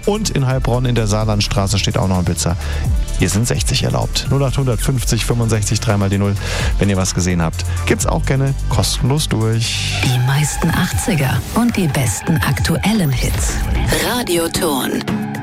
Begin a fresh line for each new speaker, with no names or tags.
Und in Heilbronn in der Saarlandstraße steht auch noch ein Blitzer. Hier sind 60 erlaubt. 0800 50 65 3 die 0. Wenn ihr was gesehen habt, gibt's auch gerne kostenlos durch.
Die meisten 80er und die besten aktuellen Hits. Radioton.